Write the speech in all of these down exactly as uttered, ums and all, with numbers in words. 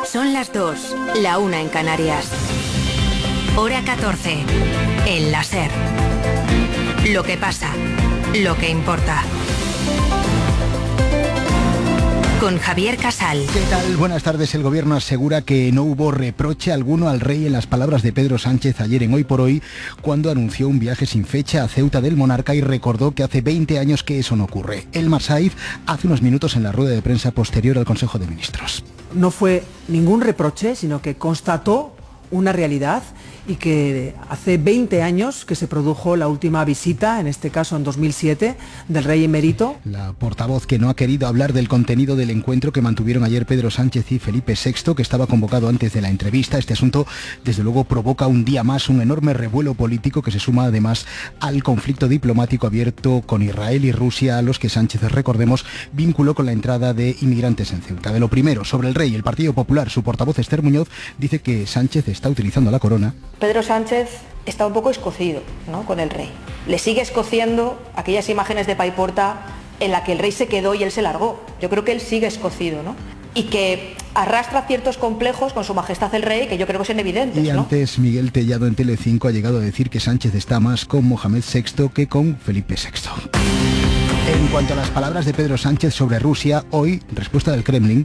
Son las dos, la una en Canarias. Hora catorce. El láser. Lo que pasa, lo que importa. Con Javier Casal. ¿Qué tal? Buenas tardes. El gobierno asegura que no hubo reproche alguno al rey en las palabras de Pedro Sánchez ayer en Hoy por Hoy, cuando anunció un viaje sin fecha a Ceuta del monarca y recordó que hace veinte años que eso no ocurre. Elmar Saiz hace unos minutos en la rueda de prensa posterior al Consejo de Ministros. No fue ningún reproche, sino que constató una realidad y que hace veinte años que se produjo la última visita, en este caso en dos mil siete, del rey emérito. La portavoz que no ha querido hablar del contenido del encuentro que mantuvieron ayer Pedro Sánchez y Felipe sexto, que estaba convocado antes de la entrevista. Este asunto, desde luego, provoca un día más un enorme revuelo político que se suma además al conflicto diplomático abierto con Israel y Rusia, a los que Sánchez, recordemos, vinculó con la entrada de inmigrantes en Ceuta. De lo primero, sobre el rey, el Partido Popular, su portavoz Esther Muñoz dice que Sánchez está utilizando la corona. Pedro Sánchez está un poco escocido, ¿no?, con el rey. Le sigue escociendo aquellas imágenes de Paiporta en la que el rey se quedó y él se largó. Yo creo que él sigue escocido, ¿no? Y que arrastra ciertos complejos con su majestad el rey, que yo creo que son evidentes, Y antes, ¿no? Miguel Tellado en Telecinco ha llegado a decir que Sánchez está más con Mohamed sexto que con Felipe sexto. En cuanto a las palabras de Pedro Sánchez sobre Rusia, hoy, respuesta del Kremlin.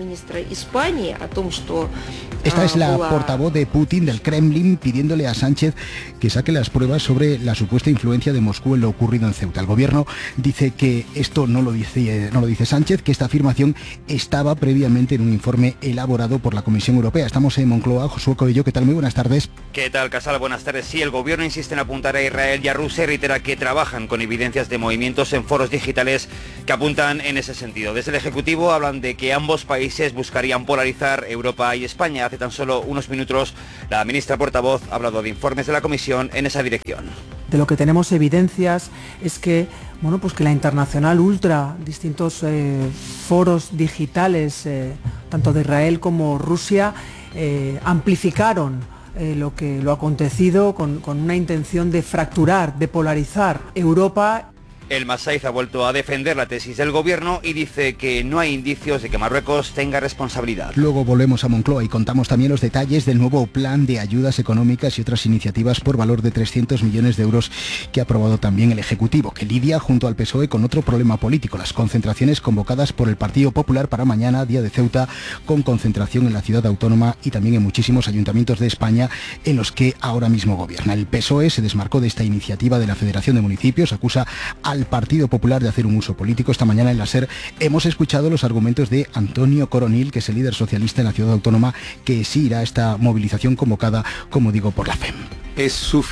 Esta es la portavoz de Putin, del Kremlin, pidiéndole a Sánchez que saque las pruebas sobre la supuesta influencia de Moscú en lo ocurrido en Ceuta. El gobierno dice que esto no lo dice, no lo dice Sánchez, que esta afirmación estaba previamente en un informe elaborado por la Comisión Europea. Estamos en Moncloa. Josué Coello, ¿qué tal? Muy buenas tardes. ¿Qué tal, Casal? Buenas tardes. Sí, el gobierno insiste en apuntar a Israel y a Rusia y reitera que trabajan con evidencias de movimientos en foros digitales que apuntan en ese sentido. Desde el Ejecutivo hablan de que ambos países buscarían polarizar Europa y España. Hace tan solo unos minutos la ministra portavoz ha hablado de informes de la Comisión en esa dirección. De lo que tenemos evidencias es que, bueno, pues que la Internacional Ultra, distintos eh, foros digitales, eh, tanto de Israel como Rusia, eh, amplificaron eh, lo que lo acontecido con, con una intención de fracturar, de polarizar Europa. El Masaiz ha vuelto a defender la tesis del gobierno y dice que no hay indicios de que Marruecos tenga responsabilidad. Luego volvemos a Moncloa y contamos también los detalles del nuevo plan de ayudas económicas y otras iniciativas por valor de trescientos millones de euros que ha aprobado también el Ejecutivo, que lidia junto al P S O E con otro problema político, las concentraciones convocadas por el Partido Popular para mañana, día de Ceuta, con concentración en la ciudad autónoma y también en muchísimos ayuntamientos de España en los que ahora mismo gobierna. El P S O E se desmarcó de esta iniciativa de la Federación de Municipios, acusa al Partido Popular de hacer un uso político. Esta mañana en la SER hemos escuchado los argumentos de Antonio Coronil, que es el líder socialista en la ciudad autónoma, que sí irá a esta movilización convocada, como digo, por la F E M. ¿Es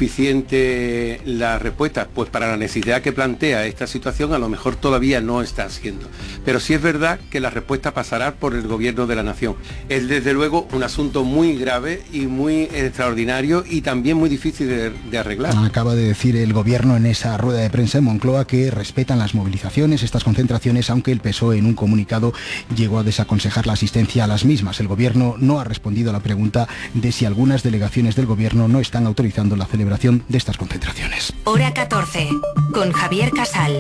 suficiente la respuesta? Pues para la necesidad que plantea esta situación a lo mejor todavía no está siendo. Pero sí es verdad que la respuesta pasará por el gobierno de la nación. Es desde luego un asunto muy grave y muy extraordinario y también muy difícil de, de arreglar. Acaba de decir el gobierno en esa rueda de prensa en Moncloa que respetan las movilizaciones, estas concentraciones, aunque el P S O E en un comunicado llegó a desaconsejar la asistencia a las mismas. El gobierno no ha respondido a la pregunta de si algunas delegaciones del gobierno no están autorizadas la celebración de estas concentraciones. Hora catorce, con Javier Casal.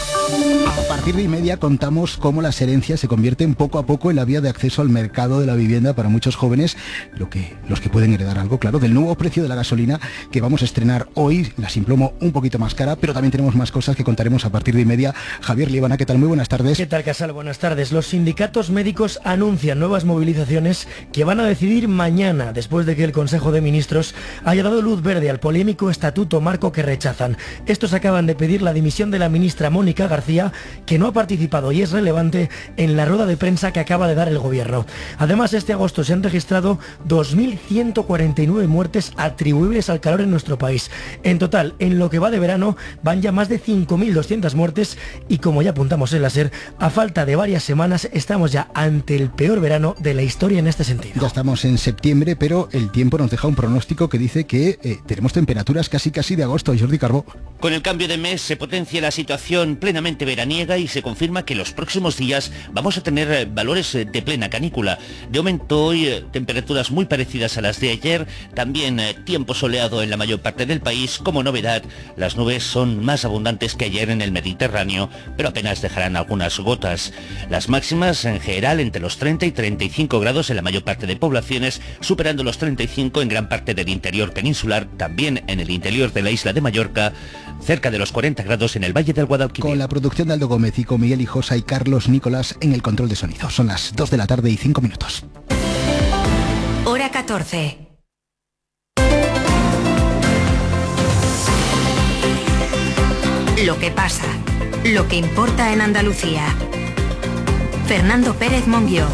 A partir de y media contamos cómo las herencias se convierten poco a poco en la vía de acceso al mercado de la vivienda para muchos jóvenes, lo que, los que pueden heredar algo, claro, del nuevo precio de la gasolina que vamos a estrenar hoy, la Simplomo un poquito más cara, pero también tenemos más cosas que contaremos a partir de y media. Javier Líbana, ¿qué tal? Muy buenas tardes. ¿Qué tal, Casal? Buenas tardes. Los sindicatos médicos anuncian nuevas movilizaciones que van a decidir mañana, después de que el Consejo de Ministros haya dado luz verde al polémico estatuto marco que rechazan. Estos acaban de pedir la dimisión de la ministra Mónica García, que no ha participado y es relevante en la rueda de prensa que acaba de dar el gobierno. Además, este agosto se han registrado dos mil ciento cuarenta y nueve muertes atribuibles al calor en nuestro país. En total, en lo que va de verano, van ya más de cinco mil doscientas muertes y, como ya apuntamos en la SER, a falta de varias semanas estamos ya ante el peor verano de la historia en este sentido. Ya estamos en septiembre, pero el tiempo nos deja un pronóstico que dice que eh, tenemos temperaturas casi casi de agosto. Jordi Carbó. Con el cambio de mes se potencia la situación plenamente plenamente veraniega y se confirma que los próximos días vamos a tener valores de plena canícula. De momento hoy temperaturas muy parecidas a las de ayer, también tiempo soleado en la mayor parte del país. Como novedad, las nubes son más abundantes que ayer en el Mediterráneo, pero apenas dejarán algunas gotas. Las máximas en general entre los treinta y treinta y cinco grados en la mayor parte de poblaciones, superando los treinta y cinco en gran parte del interior peninsular, también en el interior de la isla de Mallorca, cerca de los cuarenta grados en el Valle del Guadalquivir. Con la producción de Aldo Gómez y con Miguel Hijosa y Carlos Nicolás en el control de sonido. Son las dos de la tarde y cinco minutos. Hora catorce. Lo que pasa, lo que importa en Andalucía. Fernando Pérez Monguió.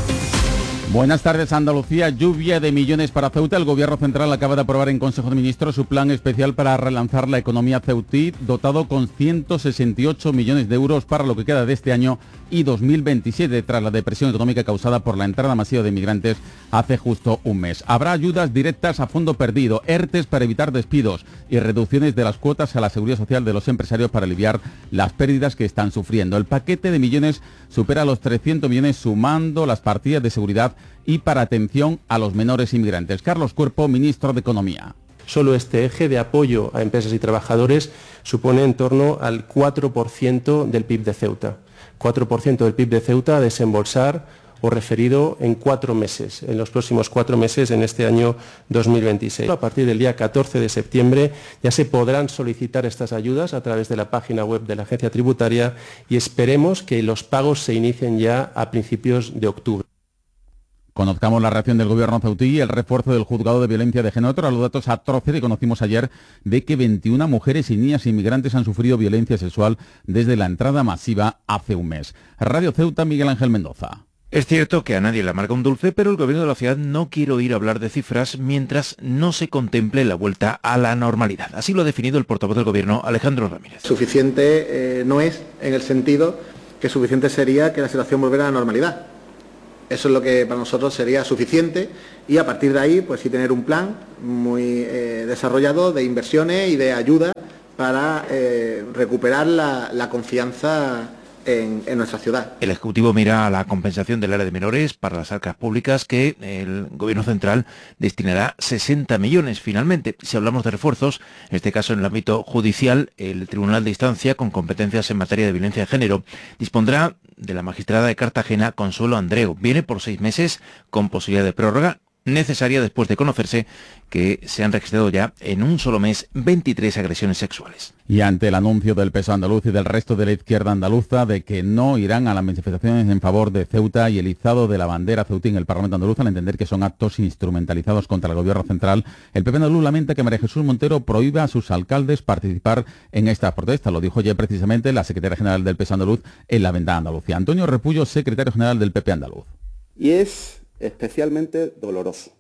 Buenas tardes, Andalucía. Lluvia de millones para Ceuta. El Gobierno Central acaba de aprobar en Consejo de Ministros su plan especial para relanzar la economía ceutí, dotado con ciento sesenta y ocho millones de euros para lo que queda de este año y dos mil veintisiete, tras la depresión económica causada por la entrada masiva de inmigrantes hace justo un mes. Habrá ayudas directas a fondo perdido, ERTES para evitar despidos y reducciones de las cuotas a la seguridad social de los empresarios para aliviar las pérdidas que están sufriendo. El paquete de millones supera los trescientos millones, sumando las partidas de seguridad y para atención a los menores inmigrantes. Carlos Cuerpo, ministro de Economía. Solo este eje de apoyo a empresas y trabajadores supone en torno al cuatro por ciento del P I B de Ceuta. cuatro por ciento del P I B de Ceuta a desembolsar o referido en cuatro meses, en los próximos cuatro meses en este año dos mil veintiséis. A partir del día catorce de septiembre ya se podrán solicitar estas ayudas a través de la página web de la Agencia Tributaria y esperemos que los pagos se inicien ya a principios de octubre. Conozcamos la reacción del gobierno ceutí y el refuerzo del juzgado de violencia de género tras los datos atroces que conocimos ayer de que veintiuna mujeres y niñas inmigrantes han sufrido violencia sexual desde la entrada masiva hace un mes. Radio Ceuta, Miguel Ángel Mendoza. Es cierto que a nadie le amarga un dulce, pero el gobierno de la ciudad no quiere oír hablar de cifras mientras no se contemple la vuelta a la normalidad. Así lo ha definido el portavoz del gobierno, Alejandro Ramírez. Suficiente eh, no es en el sentido que suficiente sería que la situación volviera a la normalidad. Eso es lo que para nosotros sería suficiente y a partir de ahí pues sí tener un plan muy eh, desarrollado de inversiones y de ayuda para eh, recuperar la, la confianza en, en nuestra ciudad. El Ejecutivo mira a la compensación del área de menores para las arcas públicas, que el Gobierno Central destinará sesenta millones finalmente. Si hablamos de refuerzos, en este caso en el ámbito judicial, el Tribunal de Instancia, con competencias en materia de violencia de género, dispondrá de la magistrada de Cartagena, Consuelo Andreu. Viene por seis meses con posibilidad de prórroga, necesaria después de conocerse que se han registrado ya en un solo mes veintitrés agresiones sexuales. Y ante el anuncio del P S O E andaluz y del resto de la izquierda andaluza de que no irán a las manifestaciones en favor de Ceuta y el izado de la bandera ceutí en el Parlamento andaluz, al entender que son actos instrumentalizados contra el gobierno central, el P P andaluz lamenta que María Jesús Montero prohíba a sus alcaldes participar en estas protestas. Lo dijo ayer precisamente la secretaria general del P S O E andaluz en la Ventana Andalucía. Antonio Repullo, secretario general del P P andaluz. Y es especialmente doloroso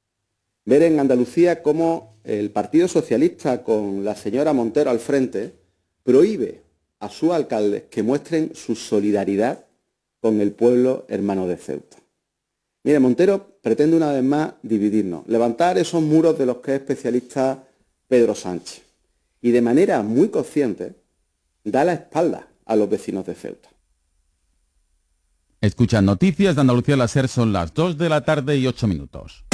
ver en Andalucía cómo el Partido Socialista, con la señora Montero al frente, prohíbe a sus alcaldes que muestren su solidaridad con el pueblo hermano de Ceuta. Mire, Montero pretende una vez más dividirnos, levantar esos muros de los que es especialista Pedro Sánchez y de manera muy consciente da la espalda a los vecinos de Ceuta. Escuchan Noticias de Andalucía, la SER, son las dos de la tarde y ocho minutos.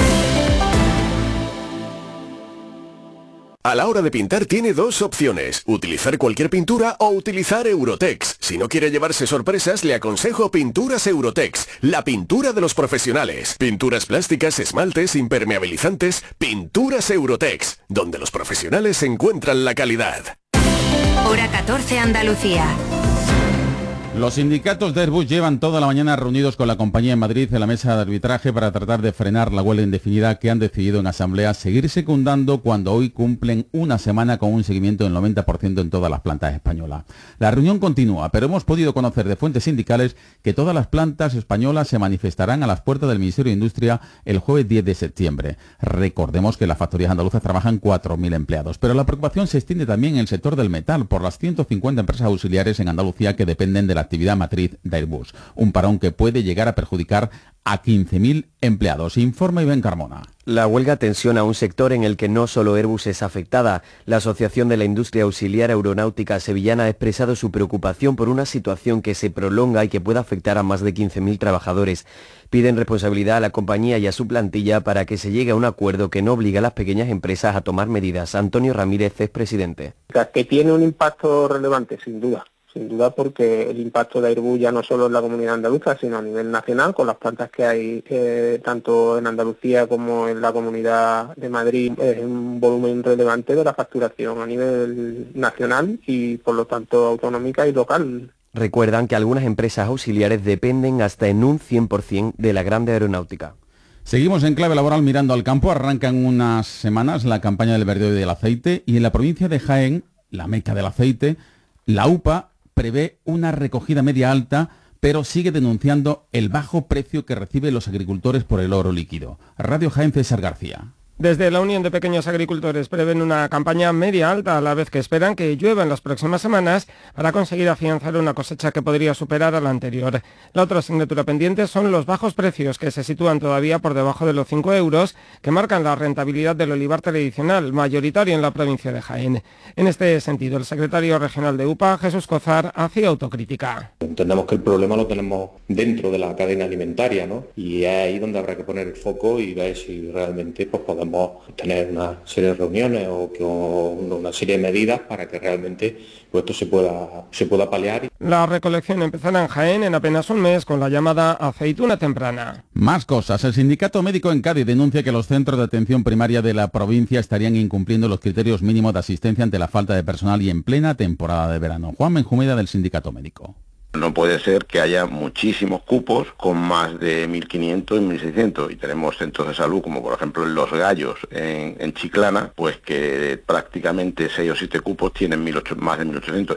A la hora de pintar tiene dos opciones, utilizar cualquier pintura o utilizar Eurotex. Si no quiere llevarse sorpresas, le aconsejo Pinturas Eurotex, la pintura de los profesionales. Pinturas plásticas, esmaltes, impermeabilizantes, Pinturas Eurotex, donde los profesionales encuentran la calidad. Hora catorce, Andalucía. Los sindicatos de Airbus llevan toda la mañana reunidos con la compañía en Madrid en la mesa de arbitraje para tratar de frenar la huelga indefinida que han decidido en asamblea seguir secundando cuando hoy cumplen una semana con un seguimiento del noventa por ciento en todas las plantas españolas. La reunión continúa, pero hemos podido conocer de fuentes sindicales que todas las plantas españolas se manifestarán a las puertas del Ministerio de Industria el jueves diez de septiembre. Recordemos que en las factorías andaluzas trabajan cuatro mil empleados, pero la preocupación se extiende también en el sector del metal por las ciento cincuenta empresas auxiliares en Andalucía que dependen de la actividad matriz de Airbus. Un parón que puede llegar a perjudicar a quince mil empleados. Informa Iván Carmona. La huelga tensiona un sector en el que no solo Airbus es afectada. La Asociación de la Industria Auxiliar Aeronáutica Sevillana ha expresado su preocupación por una situación que se prolonga y que puede afectar a más de quince mil trabajadores. Piden responsabilidad a la compañía y a su plantilla para que se llegue a un acuerdo que no obligue a las pequeñas empresas a tomar medidas. Antonio Ramírez es presidente. Que tiene un impacto relevante, sin duda. Sin duda, porque el impacto de Airbus ya no solo en la comunidad andaluza, sino a nivel nacional, con las plantas que hay eh, tanto en Andalucía como en la Comunidad de Madrid, es un volumen relevante de la facturación a nivel nacional y, por lo tanto, autonómica y local. Recuerdan que algunas empresas auxiliares dependen hasta en un cien por ciento de la grande aeronáutica. Seguimos en clave laboral mirando al campo. Arrancan unas semanas la campaña del verdeo y del aceite y en la provincia de Jaén, la meca del aceite, la UPA prevé una recogida media alta, pero sigue denunciando el bajo precio que reciben los agricultores por el oro líquido. Radio Jaén, César García. Desde la Unión de Pequeños Agricultores prevén una campaña media alta, a la vez que esperan que llueva en las próximas semanas para conseguir afianzar una cosecha que podría superar a la anterior. La otra asignatura pendiente son los bajos precios, que se sitúan todavía por debajo de los cinco euros, que marcan la rentabilidad del olivar tradicional, mayoritario en la provincia de Jaén. En este sentido, el secretario regional de UPA, Jesús Cozar, hacía autocrítica. Entendemos que el problema lo tenemos dentro de la cadena alimentaria, ¿no? Y es ahí donde habrá que poner el foco y ver si realmente pues, podemos tener una serie de reuniones o, que, o una serie de medidas para que realmente pues, esto se pueda, se pueda paliar. La recolección empezará en Jaén en apenas un mes con la llamada aceituna temprana. Más cosas. El Sindicato Médico en Cádiz denuncia que los centros de atención primaria de la provincia estarían incumpliendo los criterios mínimos de asistencia ante la falta de personal y en plena temporada de verano. Juan Benjumeda, del Sindicato Médico. No puede ser que haya muchísimos cupos con más de mil quinientos y mil seiscientos y tenemos centros de salud como por ejemplo en Los Gallos, en, en Chiclana, pues que prácticamente seis o siete cupos tienen mil ocho, más de mil ochocientos.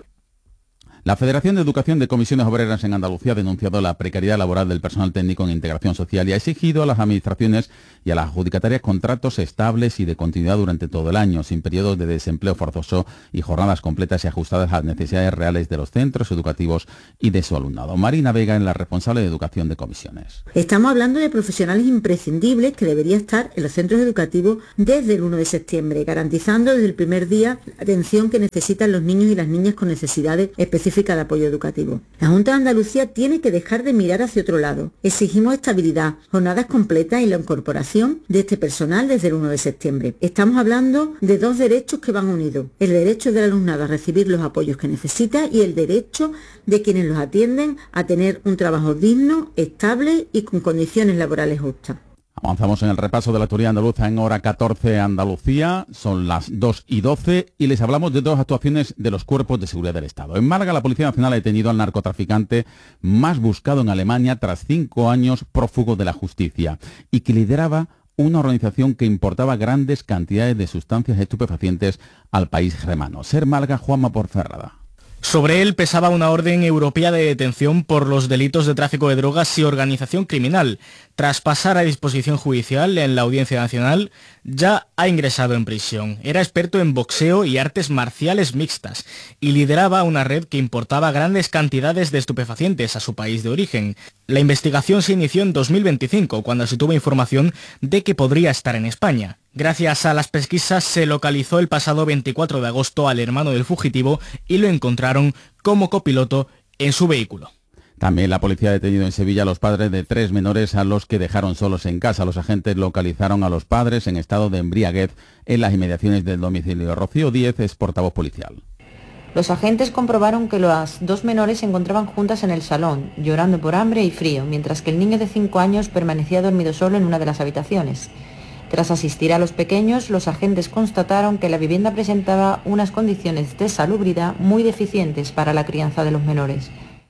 La Federación de Educación de Comisiones Obreras en Andalucía ha denunciado la precariedad laboral del personal técnico en integración social y ha exigido a las administraciones y a las adjudicatarias contratos estables y de continuidad durante todo el año, sin periodos de desempleo forzoso y jornadas completas y ajustadas a las necesidades reales de los centros educativos y de su alumnado. Marina Vega, en la responsable de Educación de Comisiones. Estamos hablando de profesionales imprescindibles que deberían estar en los centros educativos desde el uno de septiembre, garantizando desde el primer día la atención que necesitan los niños y las niñas con necesidades específicas de apoyo educativo. La Junta de Andalucía tiene que dejar de mirar hacia otro lado. Exigimos estabilidad, jornadas completas y la incorporación de este personal desde el uno de septiembre. Estamos hablando de dos derechos que van unidos. El derecho del alumnado a recibir los apoyos que necesita y el derecho de quienes los atienden a tener un trabajo digno, estable y con condiciones laborales justas. Avanzamos en el repaso de la actualidad andaluza en hora catorce Andalucía, son las dos y doce y les hablamos de dos actuaciones de los cuerpos de seguridad del Estado. En Málaga, la Policía Nacional ha detenido al narcotraficante más buscado en Alemania tras cinco años prófugo de la justicia y que lideraba una organización que importaba grandes cantidades de sustancias estupefacientes al país germano. Ser Málaga, Juanma Porferrada. Sobre él pesaba una orden europea de detención por los delitos de tráfico de drogas y organización criminal. Tras pasar a disposición judicial en la Audiencia Nacional, ya ha ingresado en prisión. Era experto en boxeo y artes marciales mixtas y lideraba una red que importaba grandes cantidades de estupefacientes a su país de origen. La investigación se inició en dos mil veinticinco, cuando se tuvo información de que podría estar en España. Gracias a las pesquisas se localizó el pasado veinticuatro de agosto al hermano del fugitivo y lo encontraron como copiloto en su vehículo. También la policía ha detenido en Sevilla a los padres de tres menores a los que dejaron solos en casa. Los agentes localizaron a los padres en estado de embriaguez en las inmediaciones del domicilio. Rocío Díez es portavoz policial. Los agentes comprobaron que las dos menores se encontraban juntas en el salón, llorando por hambre y frío, mientras que el niño de cinco años permanecía dormido solo en una de las habitaciones. Tras asistir a los pequeños, los agentes constataron que la vivienda presentaba unas condiciones de salubridad muy deficientes para la crianza de los menores.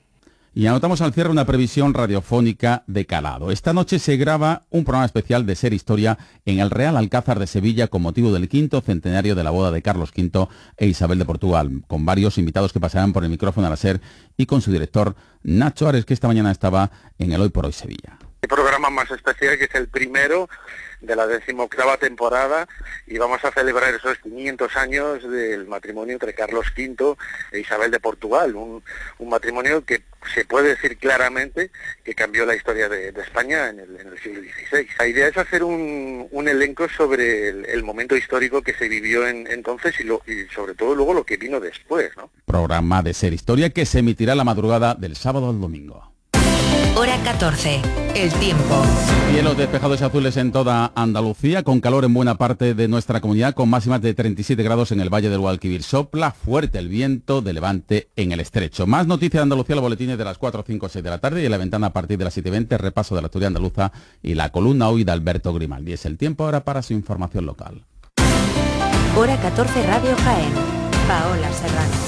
Y anotamos al cierre una previsión radiofónica de calado. Esta noche se graba un programa especial de Ser Historia en el Real Alcázar de Sevilla con motivo del quinto centenario de la boda de Carlos quinto e Isabel de Portugal, con varios invitados que pasarán por el micrófono a la SER y con su director Nacho Ares, que esta mañana estaba en el Hoy por Hoy Sevilla. El programa más especial, que es el primero de la decimoctava temporada, y vamos a celebrar esos quinientos años del matrimonio entre Carlos quinto e Isabel de Portugal, un, un matrimonio que se puede decir claramente que cambió la historia de, de España en el, en el siglo dieciséis. La idea es hacer un, un elenco sobre el, el momento histórico que se vivió en, entonces y, lo, y sobre todo luego lo que vino después, ¿no? Programa de Ser Historia que se emitirá la madrugada del sábado al domingo. Hora catorce, el tiempo. Cielos despejados y azules en toda Andalucía, con calor en buena parte de nuestra comunidad, con máximas de treinta y siete grados en el Valle del Guadalquivir. Sopla fuerte el viento de levante en el estrecho. Más noticias de Andalucía, los boletines de las cuatro, cinco, seis de la tarde y en la ventana a partir de las siete y veinte, repaso de la actualidad andaluza y la columna hoy de Alberto Grimaldi. Es el tiempo ahora para su información local. Hora catorce, Radio Jaén. Paola Serrano.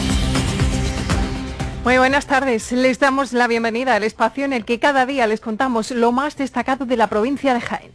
Muy buenas tardes, les damos la bienvenida al espacio en el que cada día les contamos lo más destacado de la provincia de Jaén.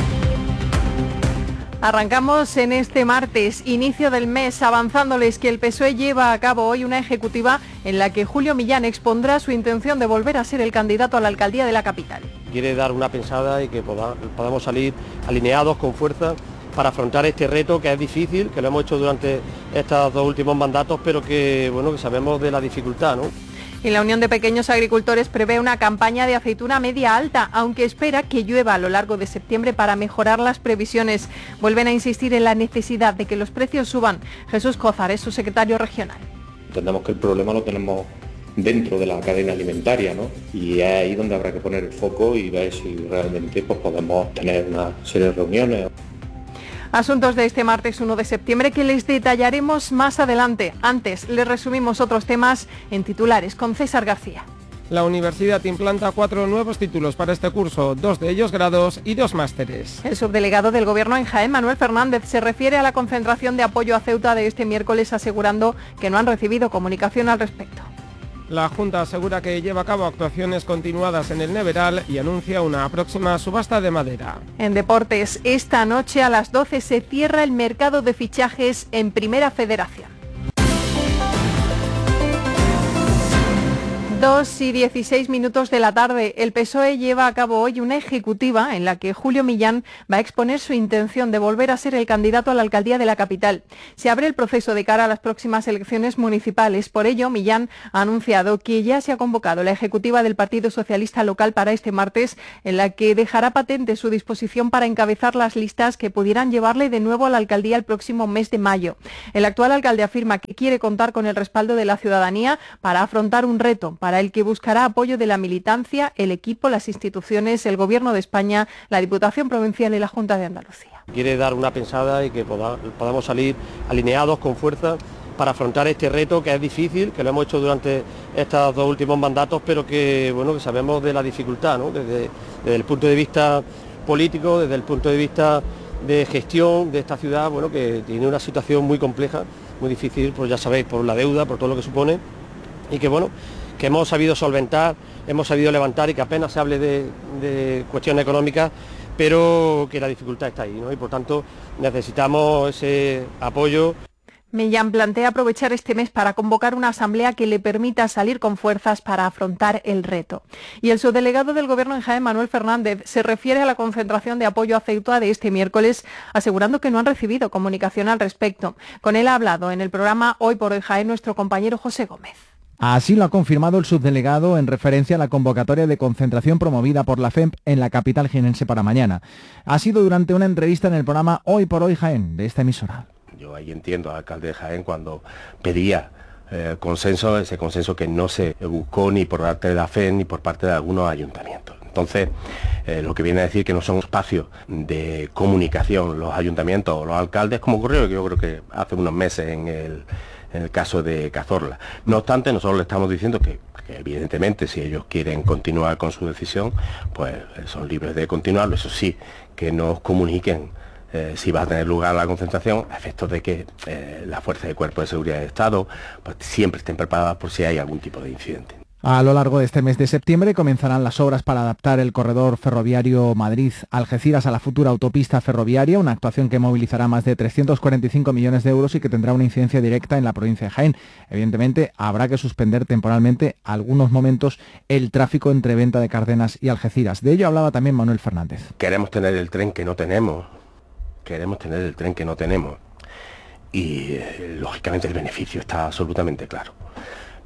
Arrancamos en este martes, inicio del mes, avanzándoles que el P S O E lleva a cabo hoy una ejecutiva en la que Julio Millán expondrá su intención de volver a ser el candidato a la alcaldía de la capital. Quiere dar una pensada y que poda, podamos salir alineados con fuerza para afrontar este reto que es difícil, que lo hemos hecho durante estos dos últimos mandatos, pero que bueno, que sabemos de la dificultad, ¿no? Y la Unión de Pequeños Agricultores prevé una campaña de aceituna media alta, aunque espera que llueva a lo largo de septiembre para mejorar las previsiones. Vuelven a insistir en la necesidad de que los precios suban. Jesús Cózar es su secretario regional. Entendemos que el problema lo tenemos dentro de la cadena alimentaria, ¿no? Y es ahí donde habrá que poner el foco y ver si realmente pues, podemos tener una serie de reuniones. Asuntos de este martes uno de septiembre que les detallaremos más adelante. Antes, les resumimos otros temas en titulares con César García. La universidad implanta cuatro nuevos títulos para este curso, dos de ellos grados y dos másteres. El subdelegado del Gobierno en Jaén, Manuel Fernández, se refiere a la concentración de apoyo a Ceuta de este miércoles, asegurando que no han recibido comunicación al respecto. La Junta asegura que lleva a cabo actuaciones continuadas en el Neveral y anuncia una próxima subasta de madera. En deportes, esta noche a las doce se cierra el mercado de fichajes en Primera Federación. dos y dieciséis minutos de la tarde. El P S O E lleva a cabo hoy una ejecutiva en la que Julio Millán va a exponer su intención de volver a ser el candidato a la alcaldía de la capital. Se abre el proceso de cara a las próximas elecciones municipales. Por ello, Millán ha anunciado que ya se ha convocado la ejecutiva del Partido Socialista local para este martes, en la que dejará patente su disposición para encabezar las listas que pudieran llevarle de nuevo a la alcaldía el próximo mes de mayo. El actual alcalde afirma que quiere contar con el respaldo de la ciudadanía para afrontar un reto, para el que buscará apoyo de la militancia, el equipo, las instituciones, el Gobierno de España, la Diputación Provincial y la Junta de Andalucía. Quiere dar una pensada y que poda, podamos salir alineados con fuerza para afrontar este reto que es difícil, que lo hemos hecho durante estos dos últimos mandatos, pero que bueno, que sabemos de la dificultad, ¿no? Desde, desde el punto de vista político, desde el punto de vista de gestión de esta ciudad, bueno, que tiene una situación muy compleja, muy difícil, pues ya sabéis, por la deuda, por todo lo que supone, y que bueno, que hemos sabido solventar, hemos sabido levantar y que apenas se hable de, de cuestiones económicas, pero que la dificultad está ahí, ¿no? Y por tanto necesitamos ese apoyo. Millán plantea aprovechar este mes para convocar una asamblea que le permita salir con fuerzas para afrontar el reto. Y el subdelegado del Gobierno en Jaén, Manuel Fernández, se refiere a la concentración de apoyo a Ceuta de este miércoles, asegurando que no han recibido comunicación al respecto. Con él ha hablado en el programa Hoy por Hoy Jaén nuestro compañero José Gómez. Así lo ha confirmado el subdelegado en referencia a la convocatoria de concentración promovida por la F E M P en la capital jienense para mañana. Ha sido durante una entrevista en el programa Hoy por Hoy Jaén de esta emisora. Yo ahí entiendo al alcalde de Jaén cuando pedía eh, consenso, ese consenso que no se buscó ni por parte de la F E M ni por parte de algunos ayuntamientos. Entonces, eh, lo que viene a decir que no son espacios de comunicación los ayuntamientos o los alcaldes, como ocurrió yo creo que hace unos meses en el... en el caso de Cazorla. No obstante, nosotros le estamos diciendo que, que evidentemente si ellos quieren continuar con su decisión, pues son libres de continuarlo, eso sí, que nos comuniquen eh, si va a tener lugar la concentración, a efectos de que eh, las fuerzas de cuerpo de seguridad del Estado pues, siempre estén preparadas por si hay algún tipo de incidente. A lo largo de este mes de septiembre comenzarán las obras para adaptar el corredor ferroviario Madrid-Algeciras a la futura autopista ferroviaria, una actuación que movilizará más de trescientos cuarenta y cinco millones de euros y que tendrá una incidencia directa en la provincia de Jaén. Evidentemente, habrá que suspender temporalmente algunos momentos el tráfico entre Venta de Cárdenas y Algeciras. De ello hablaba también Manuel Fernández. Queremos tener el tren que no tenemos, queremos tener el tren que no tenemos y, eh, lógicamente, el beneficio está absolutamente claro.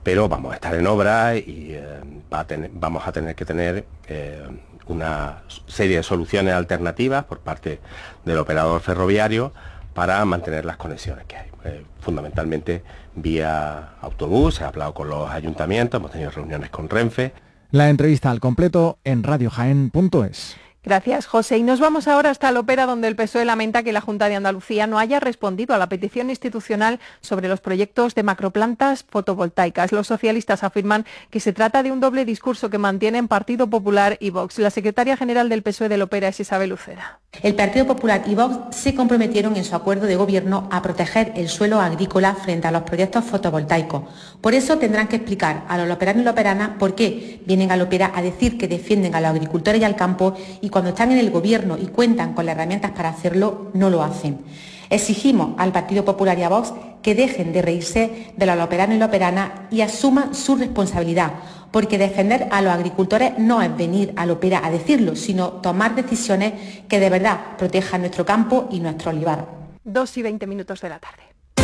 pero vamos a estar en obra y eh, va a tener, vamos a tener que tener eh, una serie de soluciones alternativas por parte del operador ferroviario para mantener las conexiones que hay. Eh, fundamentalmente vía autobús, he hablado con los ayuntamientos, hemos tenido reuniones con Renfe. La entrevista al completo en radio jaén punto es. Gracias, José. Y nos vamos ahora hasta Lopera, donde el P S O E lamenta que la Junta de Andalucía no haya respondido a la petición institucional sobre los proyectos de macroplantas fotovoltaicas. Los socialistas afirman que se trata de un doble discurso que mantienen Partido Popular y Vox. La secretaria general del P S O E de Lopera es Isabel Uceda. El Partido Popular y Vox se comprometieron en su acuerdo de gobierno a proteger el suelo agrícola frente a los proyectos fotovoltaicos. Por eso tendrán que explicar a los loperanos y loperanas por qué vienen a Lopera a decir que defienden a los agricultores y al campo y cuando están en el gobierno y cuentan con las herramientas para hacerlo, no lo hacen. Exigimos al Partido Popular y a Vox que dejen de reírse de los loperanos y loperanas y asuman su responsabilidad, porque defender a los agricultores no es venir a Lopera a decirlo, sino tomar decisiones que de verdad protejan nuestro campo y nuestro olivar. Dos y veinte minutos de la tarde.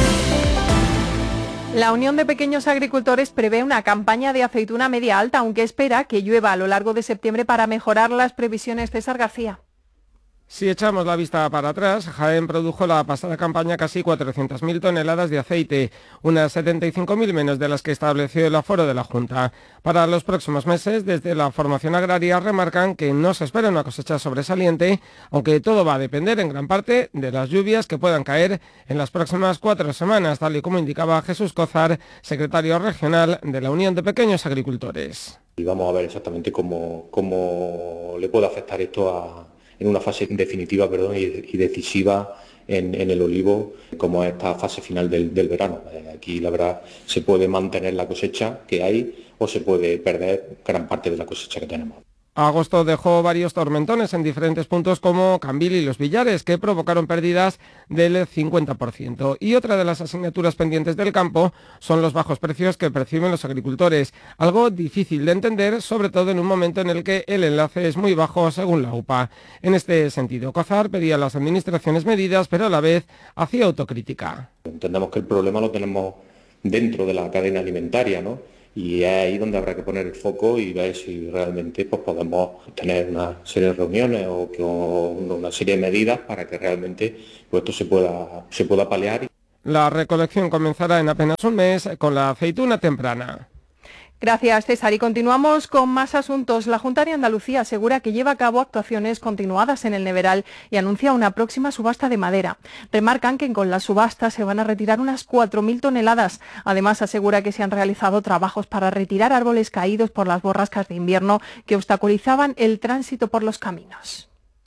La Unión de Pequeños Agricultores prevé una campaña de aceituna media alta, aunque espera que llueva a lo largo de septiembre para mejorar las previsiones. César García. Si echamos la vista para atrás, Jaén produjo la pasada campaña casi cuatrocientas mil toneladas de aceite, unas setenta y cinco mil menos de las que estableció el aforo de la Junta. Para los próximos meses, desde la formación agraria remarcan que no se espera una cosecha sobresaliente, aunque todo va a depender en gran parte de las lluvias que puedan caer en las próximas cuatro semanas, tal y como indicaba Jesús Cozar, secretario regional de la Unión de Pequeños Agricultores. Y vamos a ver exactamente cómo, cómo le puede afectar esto a... en una fase definitiva perdón, y, y decisiva en, en el olivo, como esta fase final del, del verano. Eh, aquí, la verdad, se puede mantener la cosecha que hay o se puede perder gran parte de la cosecha que tenemos. Agosto dejó varios tormentones en diferentes puntos como Cambil y Los Villares, que provocaron pérdidas del cincuenta por ciento. Y otra de las asignaturas pendientes del campo son los bajos precios que perciben los agricultores, algo difícil de entender, sobre todo en un momento en el que el enlace es muy bajo según la U P A. En este sentido, Cozar pedía a las administraciones medidas, pero a la vez hacía autocrítica. Entendemos que el problema lo tenemos dentro de la cadena alimentaria, ¿no? Y es ahí donde habrá que poner el foco y ver si realmente pues, podemos tener una serie de reuniones o, que, o una serie de medidas para que realmente pues, esto se pueda, se pueda paliar. La recolección comenzará en apenas un mes con la aceituna temprana. Gracias, César. Y continuamos con más asuntos. La Junta de Andalucía asegura que lleva a cabo actuaciones continuadas en el Neveral y anuncia una próxima subasta de madera. Remarcan que con la subasta se van a retirar unas cuatro mil toneladas. Además, asegura que se han realizado trabajos para retirar árboles caídos por las borrascas de invierno que obstaculizaban el tránsito por los caminos.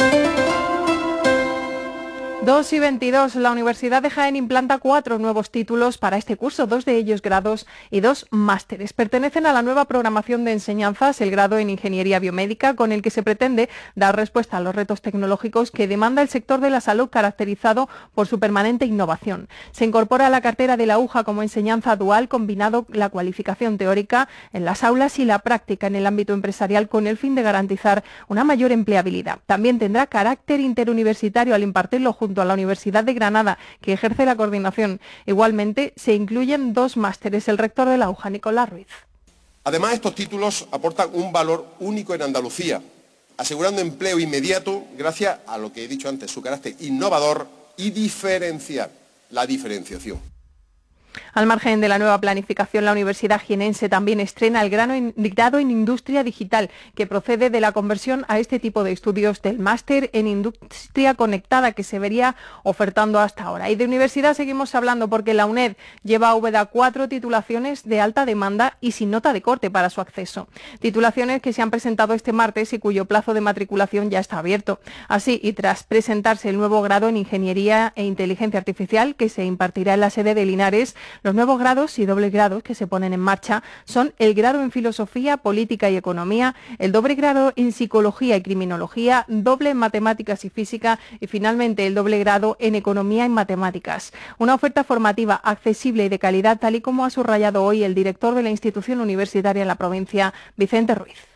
dos y veintidós, la Universidad de Jaén implanta cuatro nuevos títulos para este curso, dos de ellos grados y dos másteres. Pertenecen a la nueva programación de enseñanzas, el grado en Ingeniería Biomédica, con el que se pretende dar respuesta a los retos tecnológicos que demanda el sector de la salud, caracterizado por su permanente innovación. Se incorpora a la cartera de la U J A como enseñanza dual, combinado la cualificación teórica en las aulas y la práctica en el ámbito empresarial, con el fin de garantizar una mayor empleabilidad. También tendrá carácter interuniversitario al impartirlo junto a la Universidad de Granada, que ejerce la coordinación. Igualmente, se incluyen dos másteres. El rector de la U J A, Nicolás Ruiz. Además, estos títulos aportan un valor único en Andalucía, asegurando empleo inmediato gracias a lo que he dicho antes, su carácter innovador y diferencial, la diferenciación. Al margen de la nueva planificación, la Universidad Jienense también estrena el grado en, grado en Industria Digital, que procede de la conversión a este tipo de estudios del máster en Industria Conectada que se vería ofertando hasta ahora. Y de universidad seguimos hablando porque la UNED lleva a Úbeda cuatro titulaciones de alta demanda y sin nota de corte para su acceso. Titulaciones que se han presentado este martes y cuyo plazo de matriculación ya está abierto. Así, y tras presentarse el nuevo grado en Ingeniería e Inteligencia Artificial, que se impartirá en la sede de Linares, los nuevos grados y dobles grados que se ponen en marcha son el grado en Filosofía, Política y Economía, el doble grado en Psicología y Criminología, doble en Matemáticas y Física y finalmente el doble grado en Economía y Matemáticas. Una oferta formativa accesible y de calidad, tal y como ha subrayado hoy el director de la institución universitaria en la provincia, Vicente Ruiz.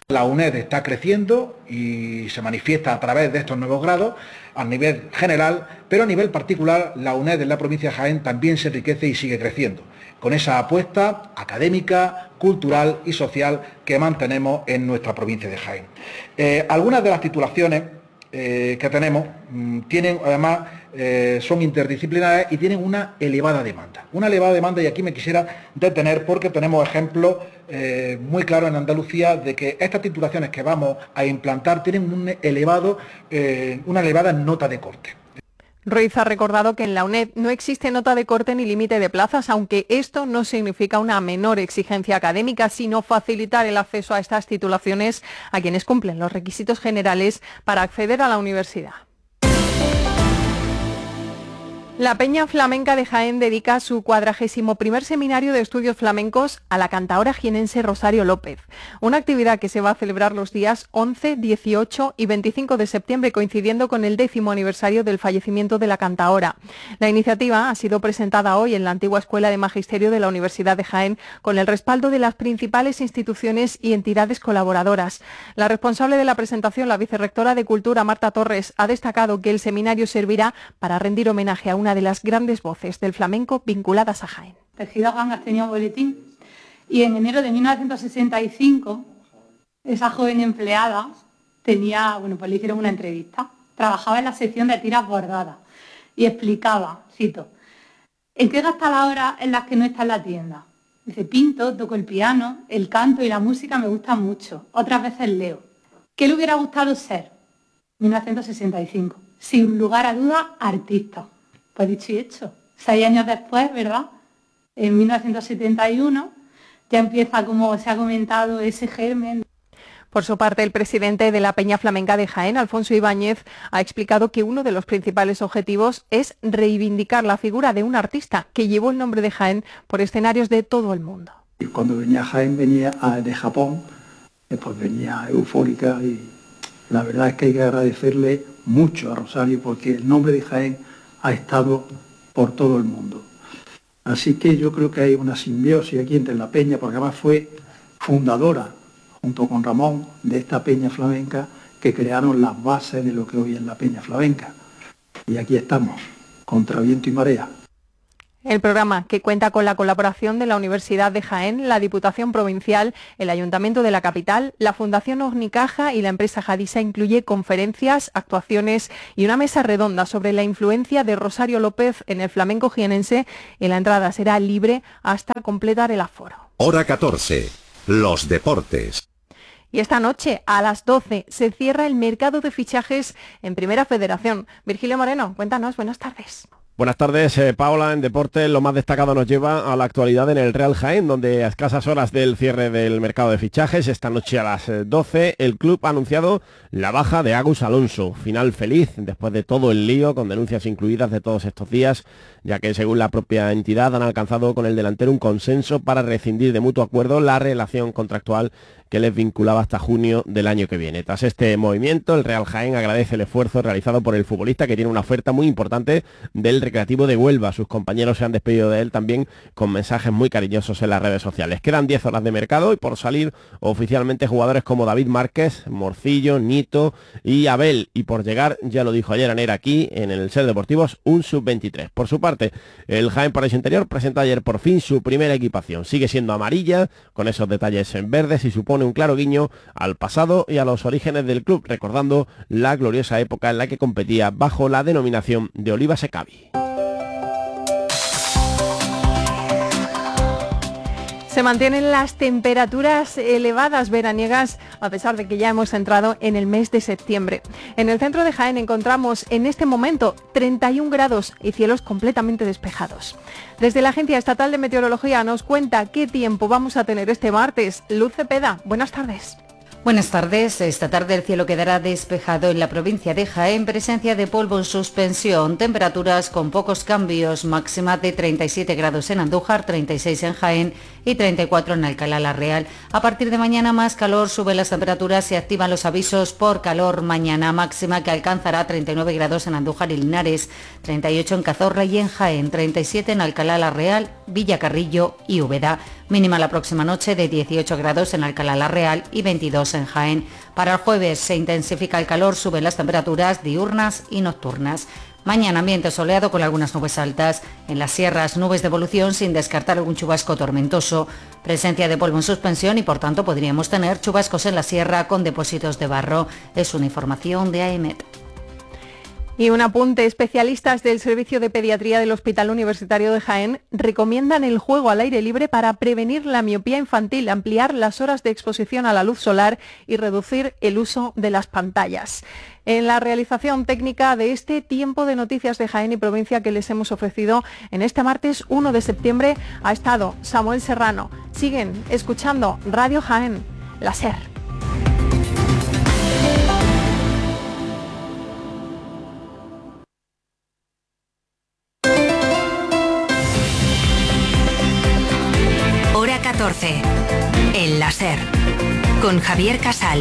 La UNED está creciendo y se manifiesta a través de estos nuevos grados a nivel general, pero a nivel particular la UNED en la provincia de Jaén también se enriquece y sigue creciendo, con esa apuesta académica, cultural y social que mantenemos en nuestra provincia de Jaén. Eh, algunas de las titulaciones eh, que tenemos mmm, tienen además eh, son interdisciplinarias y tienen una elevada demanda. Una elevada demanda, y aquí me quisiera detener porque tenemos ejemplos eh, muy claros en Andalucía de que estas titulaciones que vamos a implantar tienen un elevado, eh, una elevada nota de corte. Ruiz ha recordado que en la UNED no existe nota de corte ni límite de plazas, aunque esto no significa una menor exigencia académica, sino facilitar el acceso a estas titulaciones a quienes cumplen los requisitos generales para acceder a la universidad. La Peña Flamenca de Jaén dedica su cuadragésimo primer seminario de estudios flamencos a la cantaora jienense Rosario López, una actividad que se va a celebrar los días once, dieciocho y veinticinco de septiembre, coincidiendo con el décimo aniversario del fallecimiento de la cantaora. La iniciativa ha sido presentada hoy en la antigua Escuela de Magisterio de la Universidad de Jaén, con el respaldo de las principales instituciones y entidades colaboradoras. La responsable de la presentación, la vicerrectora de Cultura, Marta Torres, ha destacado que el seminario servirá para rendir homenaje a una de las grandes voces del flamenco vinculadas a Jaén. Tejido Gangas tenía un boletín y en enero de mil novecientos sesenta y cinco esa joven empleada tenía, bueno, pues le hicieron una entrevista. Trabajaba en la sección de tiras bordadas y explicaba, cito, ¿en qué gasta la hora en las que no está en la tienda? Dice, pinto, toco el piano, el canto y la música me gustan mucho, otras veces leo. ¿Qué le hubiera gustado ser? mil novecientos sesenta y cinco, sin lugar a duda, artista. Pues dicho y hecho, seis años después, ¿verdad? En mil novecientos setenta y uno ya empieza, como se ha comentado, ese germen. Por su parte, el presidente de la Peña Flamenca de Jaén, Alfonso Ibáñez, ha explicado que uno de los principales objetivos es reivindicar la figura de un artista que llevó el nombre de Jaén por escenarios de todo el mundo. Y cuando venía a Jaén, venía de Japón, después venía eufórica y la verdad es que hay que agradecerle mucho a Rosario porque el nombre de Jaén ha estado por todo el mundo. Así que yo creo que hay una simbiosis aquí entre la Peña, porque además fue fundadora, junto con Ramón, de esta Peña Flamenca, que crearon las bases de lo que hoy es la Peña Flamenca. Y aquí estamos, contra viento y marea. El programa, que cuenta con la colaboración de la Universidad de Jaén, la Diputación Provincial, el Ayuntamiento de la capital, la Fundación Ognicaja y la empresa Jadisa, incluye conferencias, actuaciones y una mesa redonda sobre la influencia de Rosario López en el flamenco jienense, y la entrada será libre hasta completar el aforo. Hora catorce. Los deportes. Y esta noche, a las doce, se cierra el mercado de fichajes en Primera Federación. Virgilio Moreno, cuéntanos, buenas tardes. Buenas tardes, eh, Paola. En deporte, lo más destacado nos lleva a la actualidad en el Real Jaén, donde a escasas horas del cierre del mercado de fichajes, esta noche a las doce, el club ha anunciado la baja de Agus Alonso. Final feliz, después de todo el lío, con denuncias incluidas de todos estos días, ya que según la propia entidad han alcanzado con el delantero un consenso para rescindir de mutuo acuerdo la relación contractual que les vinculaba hasta junio del año que viene. Tras este movimiento, el Real Jaén agradece el esfuerzo realizado por el futbolista, que tiene una oferta muy importante del Recreativo de Huelva. Sus compañeros se han despedido de él también con mensajes muy cariñosos en las redes sociales. Quedan diez horas de mercado y por salir oficialmente jugadores como David Márquez, Morcillo, Nito y Abel, y por llegar, ya lo dijo ayer Aner aquí en el Ser Deportivos, un sub veintitrés. Por su parte, el Jaén Paraíso Interior presentó ayer por fin su primera equipación. Sigue siendo amarilla, con esos detalles en verdes, y supone un claro guiño al pasado y a los orígenes del club, recordando la gloriosa época en la que competía bajo la denominación de Oliva Secavi. Se mantienen las temperaturas elevadas veraniegas a pesar de que ya hemos entrado en el mes de septiembre. En el centro de Jaén encontramos en este momento treinta y un grados y cielos completamente despejados. Desde la Agencia Estatal de Meteorología nos cuenta qué tiempo vamos a tener este martes. Luz Cepeda, buenas tardes. Buenas tardes. Esta tarde el cielo quedará despejado en la provincia de Jaén, presencia de polvo en suspensión, temperaturas con pocos cambios, máxima de treinta y siete grados en Andújar, treinta y seis en Jaén y treinta y cuatro en Alcalá la Real. A partir de mañana más calor, suben las temperaturas y activan los avisos por calor mañana, máxima que alcanzará treinta y nueve grados en Andújar y Linares, treinta y ocho en Cazorla y en Jaén, treinta y siete en Alcalá la Real, Villacarrillo y Úbeda. Mínima la próxima noche de dieciocho grados en Alcalá la Real y veintidós en Jaén. Para el jueves se intensifica el calor, suben las temperaturas diurnas y nocturnas. Mañana ambiente soleado con algunas nubes altas. En las sierras, nubes de evolución sin descartar algún chubasco tormentoso. Presencia de polvo en suspensión y por tanto podríamos tener chubascos en la sierra con depósitos de barro. Es una información de AEMET. Y un apunte, especialistas del Servicio de Pediatría del Hospital Universitario de Jaén recomiendan el juego al aire libre para prevenir la miopía infantil, ampliar las horas de exposición a la luz solar y reducir el uso de las pantallas. En la realización técnica de este tiempo de noticias de Jaén y provincia que les hemos ofrecido en este martes uno de septiembre ha estado Samuel Serrano. Siguen escuchando Radio Jaén, la SER. Hora catorce, en la SER, con Javier Casal.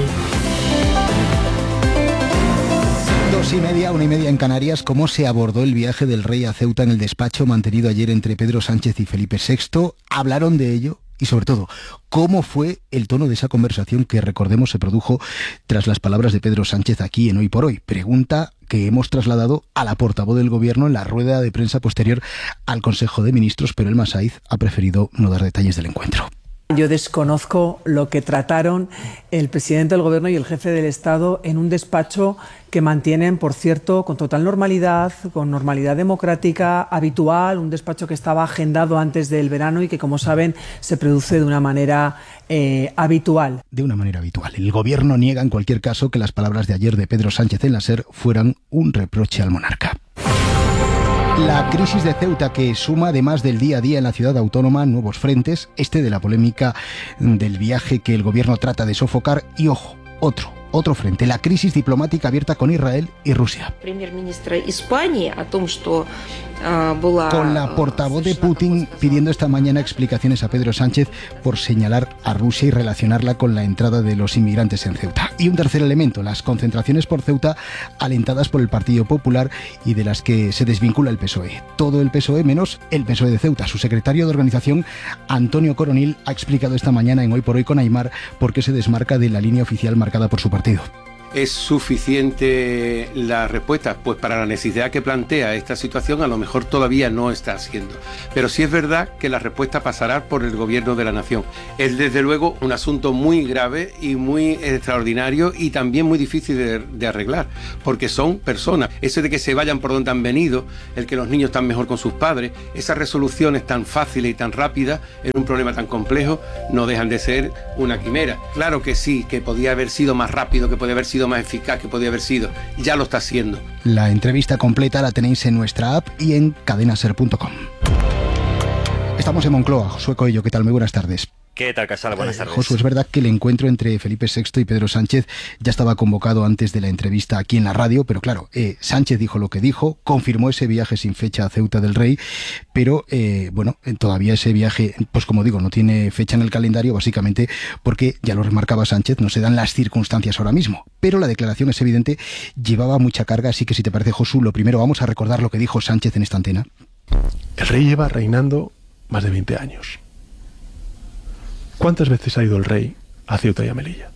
Dos y media, una y media en Canarias. ¿Cómo se abordó el viaje del rey a Ceuta en el despacho mantenido ayer entre Pedro Sánchez y Felipe sexto? ¿Hablaron de ello? Y sobre todo, ¿cómo fue el tono de esa conversación que, recordemos, se produjo tras las palabras de Pedro Sánchez aquí en Hoy por Hoy? Pregunta que hemos trasladado a la portavoz del Gobierno en la rueda de prensa posterior al Consejo de Ministros, pero Elma Saiz ha preferido no dar detalles del encuentro. Yo desconozco lo que trataron el presidente del Gobierno y el jefe del Estado en un despacho que mantienen, por cierto, con total normalidad, con normalidad democrática habitual, un despacho que estaba agendado antes del verano y que, como saben, se produce de una manera eh, habitual. De una manera habitual. El Gobierno niega en cualquier caso que las palabras de ayer de Pedro Sánchez en la SER fueran un reproche al monarca. La crisis de Ceuta, que suma además del día a día en la ciudad autónoma nuevos frentes, este de la polémica del viaje que el Gobierno trata de sofocar y, ojo, otro, otro frente, la crisis diplomática abierta con Israel y Rusia. Con la portavoz de Putin pidiendo esta mañana explicaciones a Pedro Sánchez por señalar a Rusia y relacionarla con la entrada de los inmigrantes en Ceuta. Y un tercer elemento, las concentraciones por Ceuta alentadas por el Partido Popular y de las que se desvincula el P S O E. Todo el P S O E menos el P S O E de Ceuta. Su secretario de organización, Antonio Coronil, ha explicado esta mañana en Hoy por Hoy con Aimar por qué se desmarca de la línea oficial marcada por su partido. ¿Es suficiente la respuesta? Pues para la necesidad que plantea esta situación a lo mejor todavía no está haciendo. Pero sí es verdad que la respuesta pasará por el Gobierno de la Nación. Es desde luego un asunto muy grave y muy extraordinario y también muy difícil de, de arreglar, porque son personas. Eso de que se vayan por donde han venido, el que los niños están mejor con sus padres, esas resoluciones tan fáciles y tan rápidas en un problema tan complejo no dejan de ser una quimera. Claro que sí, que podía haber sido más rápido, que podía haber sido más eficaz, que podía haber sido, ya lo está haciendo. La entrevista completa la tenéis en nuestra app y en cadenaser punto com. Estamos en Moncloa. Josué Coello, ¿qué tal? Muy buenas tardes. ¿Qué tal, Casal? Buenas tardes. Josué, es verdad que el encuentro entre Felipe sexto y Pedro Sánchez ya estaba convocado antes de la entrevista aquí en la radio, pero claro, eh, Sánchez dijo lo que dijo, confirmó ese viaje sin fecha a Ceuta del Rey, pero eh, bueno, todavía ese viaje, pues como digo, no tiene fecha en el calendario, básicamente porque, ya lo remarcaba Sánchez, no se dan las circunstancias ahora mismo. Pero la declaración es evidente, llevaba mucha carga, así que si te parece, Josu, lo primero vamos a recordar lo que dijo Sánchez en esta antena. El rey lleva reinando más de veinte años. ¿Cuántas veces ha ido el rey a Ceuta y a Melilla?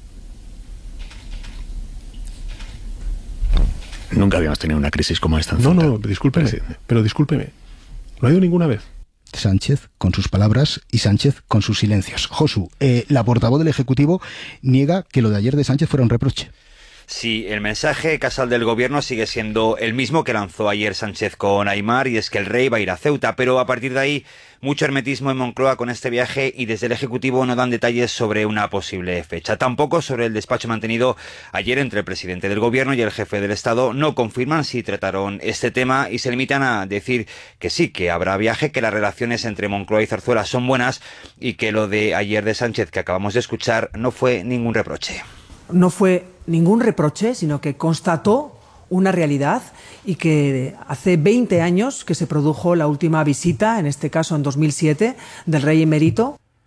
Nunca habíamos tenido una crisis como esta en No, Ceuta. no, discúlpeme, presidente. pero discúlpeme. ¿No ha ido ninguna vez? Sánchez con sus palabras y Sánchez con sus silencios. Josu, eh, la portavoz del Ejecutivo niega que lo de ayer de Sánchez fuera un reproche. Sí, el mensaje, Casal, del Gobierno sigue siendo el mismo que lanzó ayer Sánchez con Aimar, y es que el rey va a ir a Ceuta, pero a partir de ahí mucho hermetismo en Moncloa con este viaje y desde el Ejecutivo no dan detalles sobre una posible fecha. Tampoco sobre el despacho mantenido ayer entre el presidente del Gobierno y el jefe del Estado. No confirman si trataron este tema y se limitan a decir que sí, que habrá viaje, que las relaciones entre Moncloa y Zarzuela son buenas y que lo de ayer de Sánchez que acabamos de escuchar no fue ningún reproche. No fue ningún reproche, sino que constató una realidad y que hace veinte años que se produjo la última visita, en este caso en dos mil siete, del rey emérito.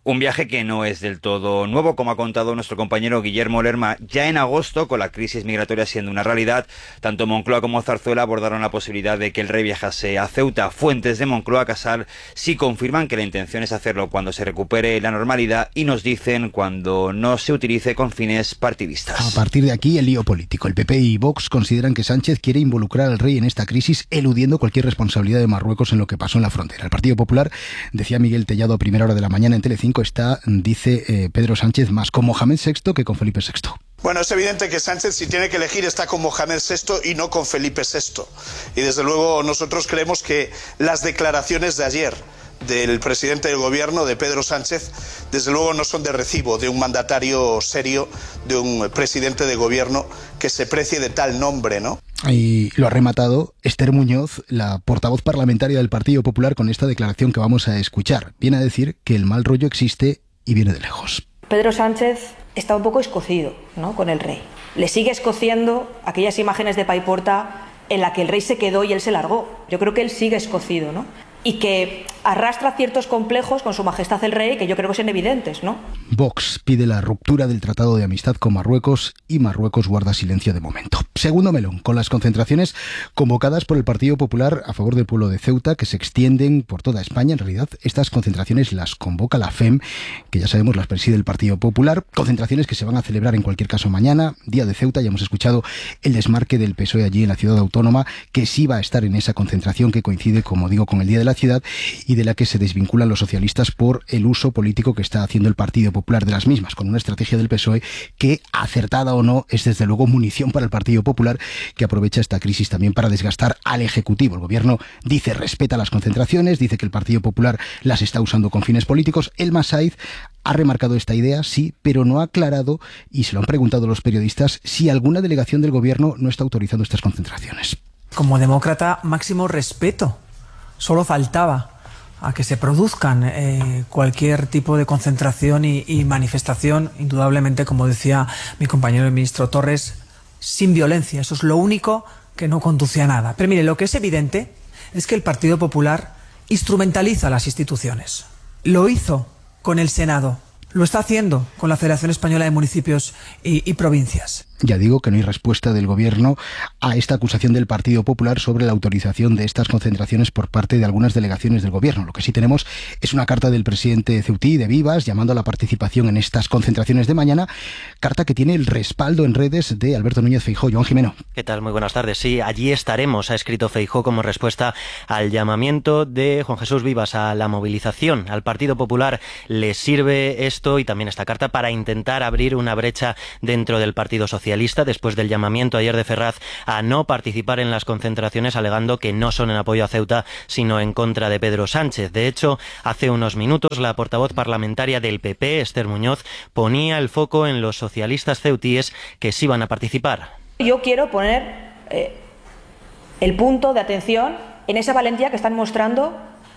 Un viaje que no es del todo nuevo, como ha contado nuestro compañero Guillermo Lerma. Ya en agosto, con la crisis migratoria siendo una realidad, tanto Moncloa como Zarzuela abordaron la posibilidad de que el rey viajase a Ceuta. Fuentes de Moncloa Casal sí confirman que la intención es hacerlo cuando se recupere la normalidad y nos dicen cuando no se utilice con fines partidistas. A partir de aquí, el lío político. El P P y Vox consideran que Sánchez quiere involucrar al rey en esta crisis, eludiendo cualquier responsabilidad de Marruecos en lo que pasó en la frontera. El Partido Popular, decía Miguel Tellado a primera hora de la mañana en Telecinco, está, dice eh, Pedro Sánchez, más con Mohamed sexto que con Felipe sexto. Bueno, es evidente que Sánchez, si tiene que elegir, está con Mohamed sexto y no con Felipe sexto. Y desde luego nosotros creemos que las declaraciones de ayer del presidente del gobierno, de Pedro Sánchez, desde luego no son de recibo de un mandatario serio, de un presidente de gobierno que se precie de tal nombre, ¿no? Y lo ha rematado Esther Muñoz, la portavoz parlamentaria del Partido Popular, con esta declaración que vamos a escuchar. Viene a decir que el mal rollo existe y viene de lejos. Pedro Sánchez está un poco escocido, ¿no?, con el rey. Le sigue escociendo aquellas imágenes de Paiporta en la que el rey se quedó y él se largó. Yo creo que él sigue escocido, ¿no? Y que arrastra ciertos complejos con su majestad el rey que yo creo que son evidentes, ¿no? Vox pide la ruptura del Tratado de Amistad con Marruecos y Marruecos guarda silencio de momento. Segundo melón, con las concentraciones convocadas por el Partido Popular a favor del pueblo de Ceuta, que se extienden por toda España. En realidad, estas concentraciones las convoca la F E M, que ya sabemos las preside el Partido Popular. Concentraciones que se van a celebrar en cualquier caso mañana, Día de Ceuta. Ya hemos escuchado el desmarque del P S O E allí en la ciudad autónoma, que sí va a estar en esa concentración que coincide, como digo, con el Día de la Ciudad y de la que se desvinculan los socialistas por el uso político que está haciendo el Partido Popular de las mismas, con una estrategia del P S O E que, acertada o no, es desde luego munición para el Partido Popular, que aprovecha esta crisis también para desgastar al Ejecutivo. El Gobierno dice respeta las concentraciones, dice que el Partido Popular las está usando con fines políticos. Elma Saiz ha remarcado esta idea, sí, pero no ha aclarado, y se lo han preguntado los periodistas, si alguna delegación del Gobierno no está autorizando estas concentraciones. Como demócrata, máximo respeto. Solo faltaba a que se produzcan eh, cualquier tipo de concentración y, y manifestación, indudablemente, como decía mi compañero el ministro Torres, sin violencia. Eso es lo único que no conduce a nada. Pero mire, lo que es evidente es que el Partido Popular instrumentaliza las instituciones. Lo hizo con el Senado, lo está haciendo con la Federación Española de Municipios y, y Provincias. Ya digo que no hay respuesta del Gobierno a esta acusación del Partido Popular sobre la autorización de estas concentraciones por parte de algunas delegaciones del Gobierno. Lo que sí tenemos es una carta del presidente ceutí, de Vivas, llamando a la participación en estas concentraciones de mañana, carta que tiene el respaldo en redes de Alberto Núñez Feijóo. Joan Jimeno. ¿Qué tal? Muy buenas tardes. Sí, allí estaremos, ha escrito Feijóo como respuesta al llamamiento de Juan Jesús Vivas a la movilización. Al Partido Popular le sirve esto y también esta carta para intentar abrir una brecha dentro del Partido Socialista, después del llamamiento ayer de Ferraz a no participar en las concentraciones, alegando que no son en apoyo a Ceuta, sino en contra de Pedro Sánchez. De hecho, hace unos minutos la portavoz parlamentaria del P P, Esther Muñoz, ponía el foco en los socialistas ceutíes que sí van a participar. Yo quiero poner eh, el punto de atención en esa valentía que están mostrando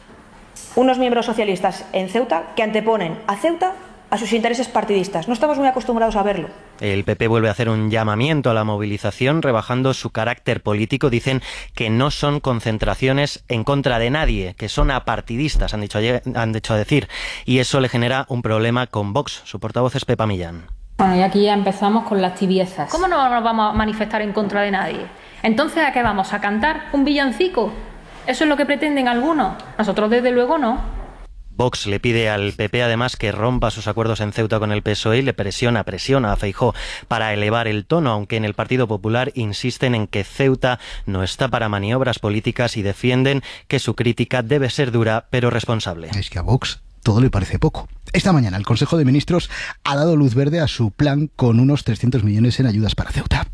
unos miembros socialistas en Ceuta que anteponen a Ceuta a sus intereses partidistas. No estamos muy acostumbrados a verlo. El P P vuelve a hacer un llamamiento a la movilización, rebajando su carácter político. Dicen que no son concentraciones en contra de nadie, que son apartidistas, han dicho, han dicho decir. Y eso le genera un problema con Vox. Su portavoz es Pepa Millán. Bueno, y aquí ya empezamos con las tibiezas. ¿Cómo no nos vamos a manifestar en contra de nadie? Entonces, ¿a qué vamos? ¿A cantar un villancico? ¿Eso es lo que pretenden algunos? Nosotros, desde luego, no. Vox le pide al P P además que rompa sus acuerdos en Ceuta con el P S O E y le presiona, presiona a Feijóo para elevar el tono, aunque en el Partido Popular insisten en que Ceuta no está para maniobras políticas y defienden que su crítica debe ser dura pero responsable. Es que a Vox todo le parece poco. Esta mañana el Consejo de Ministros ha dado luz verde a su plan con unos trescientos millones en ayudas para Ceuta.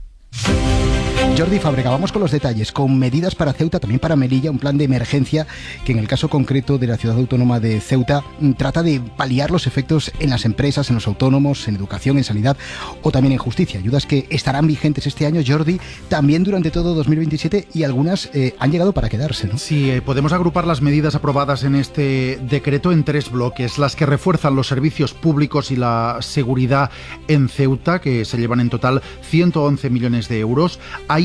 Jordi Fábrega, vamos con los detalles, con medidas para Ceuta, también para Melilla, un plan de emergencia que en el caso concreto de la ciudad autónoma de Ceuta trata de paliar los efectos en las empresas, en los autónomos, en educación, en sanidad o también en justicia. Ayudas que estarán vigentes este año, Jordi, también durante todo dos mil veintisiete y algunas eh, han llegado para quedarse, ¿no? Sí, eh, podemos agrupar las medidas aprobadas en este decreto en tres bloques, las que refuerzan los servicios públicos y la seguridad en Ceuta, que se llevan en total ciento once millones de euros. Hay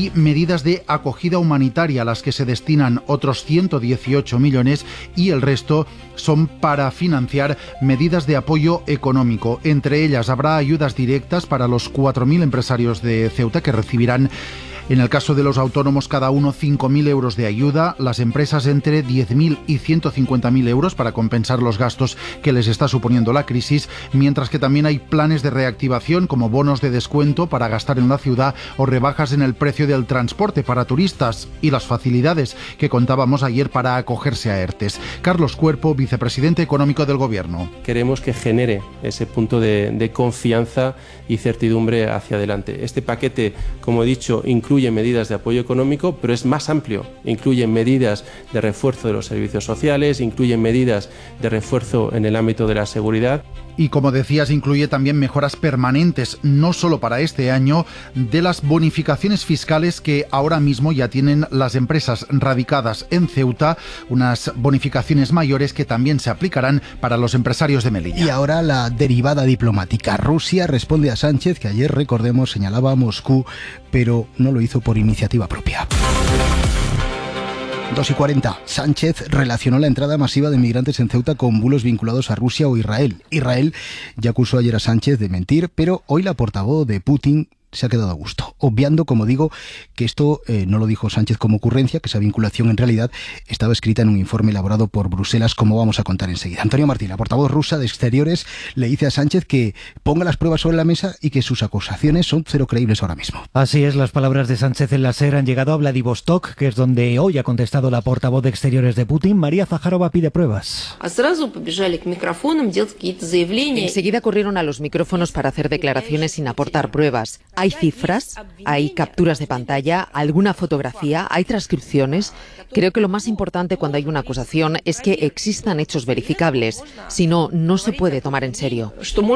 y medidas de acogida humanitaria, a las que se destinan otros ciento dieciocho millones, y el resto son para financiar medidas de apoyo económico. Entre ellas habrá ayudas directas para los cuatro mil empresarios de Ceuta, que recibirán, en el caso de los autónomos, cada uno cinco mil euros de ayuda, las empresas entre diez mil y ciento cincuenta mil euros para compensar los gastos que les está suponiendo la crisis, mientras que también hay planes de reactivación como bonos de descuento para gastar en la ciudad o rebajas en el precio del transporte para turistas, y las facilidades que contábamos ayer para acogerse a ERTES. Carlos Cuerpo, vicepresidente económico del Gobierno. Queremos que genere ese punto de, de confianza y certidumbre hacia adelante. Este paquete, como he dicho, incluye Incluye medidas de apoyo económico, pero es más amplio. Incluye medidas de refuerzo de los servicios sociales, incluye medidas de refuerzo en el ámbito de la seguridad. Y como decías, incluye también mejoras permanentes, no solo para este año, de las bonificaciones fiscales que ahora mismo ya tienen las empresas radicadas en Ceuta, unas bonificaciones mayores que también se aplicarán para los empresarios de Melilla. Y ahora la derivada diplomática. Rusia responde a Sánchez, que ayer, recordemos, señalaba a Moscú, pero no lo hizo por iniciativa propia. dos y cuarenta. Sánchez relacionó la entrada masiva de migrantes en Ceuta con bulos vinculados a Rusia o Israel. Israel ya acusó ayer a Sánchez de mentir, pero hoy la portavoz de Putin se ha quedado a gusto, obviando, como digo, que esto eh, no lo dijo Sánchez como ocurrencia, que esa vinculación en realidad estaba escrita en un informe elaborado por Bruselas, como vamos a contar enseguida. Antonio Martín, la portavoz rusa de Exteriores, le dice a Sánchez que ponga las pruebas sobre la mesa y que sus acusaciones son cero creíbles ahora mismo. Así es, las palabras de Sánchez en la SER han llegado a Vladivostok, que es donde hoy ha contestado la portavoz de Exteriores de Putin. María Zaharova pide pruebas. Enseguida corrieron a los micrófonos para hacer declaraciones sin aportar pruebas. Hay cifras, hay capturas de pantalla, alguna fotografía, hay transcripciones. Creo que lo más importante cuando hay una acusación es que existan hechos verificables. Si no, no se puede tomar en serio.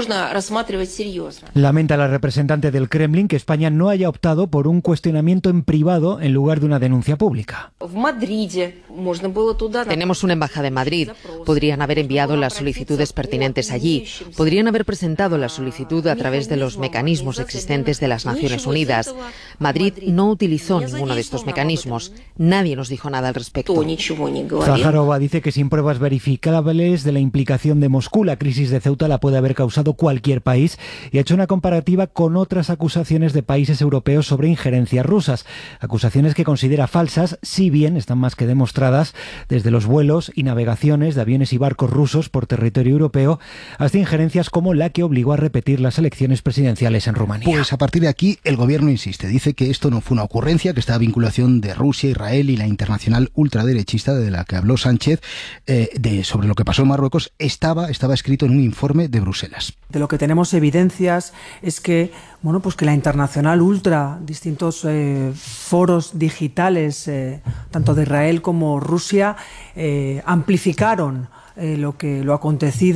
Lamenta la representante del Kremlin que España no haya optado por un cuestionamiento en privado en lugar de una denuncia pública. Tenemos una embajada en Madrid. Podrían haber enviado las solicitudes pertinentes allí. Podrían haber presentado la solicitud a través de los mecanismos existentes de las Naciones Unidas. Madrid no utilizó ninguno de estos mecanismos. Nadie nos dijo nada al respecto. Zaharova dice que sin pruebas verificables de la implicación de Moscú, la crisis de Ceuta la puede haber causado cualquier país, y ha hecho una comparativa con otras acusaciones de países europeos sobre injerencias rusas. Acusaciones que considera falsas, si bien están más que demostradas, desde los vuelos y navegaciones de aviones y barcos rusos por territorio europeo hasta injerencias como la que obligó a repetir las elecciones presidenciales en Rumanía. Pues a partir de aquí el gobierno insiste, dice que esto no fue una ocurrencia, que esta vinculación de Rusia, Israel y la internacional ultraderechista de la que habló Sánchez eh, de, sobre lo que pasó en Marruecos estaba, estaba escrito en un informe de Bruselas. De lo que tenemos evidencias es que, bueno, pues que la internacional ultra, distintos eh, foros digitales, eh, tanto de Israel como Rusia, eh, amplificaron eh, lo que lo acontecido.